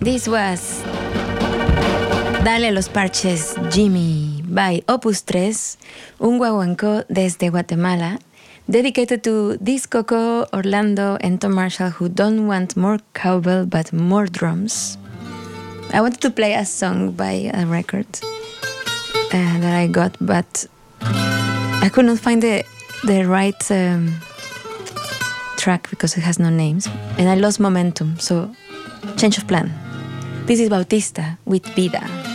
This was Dale a los Parches, Jimmy, by Opus 3, un guaguancó desde Guatemala, dedicated to Disc Coco, Orlando, and Tom Marshall, who don't want more cowbell but more drums. I wanted to play a song by a record that I got, but I could not find the right track because it has no names, and I lost momentum, so change of plan. This is Bautista with Vida.